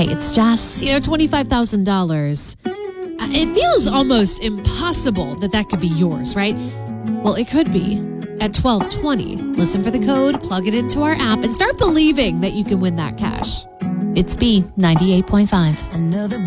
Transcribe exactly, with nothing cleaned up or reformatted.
Hey, it's just, you know, twenty-five thousand dollars. It feels almost impossible that that could be yours, right? Well, it could be. At twelve twenty, listen for the code, plug it into our app, and start believing that you can win that cash. It's B ninety-eight point five. Another